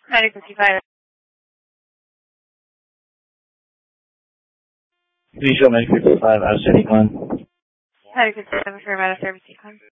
9055. Please show 9055 out of 71. 9057 for amount of service decline.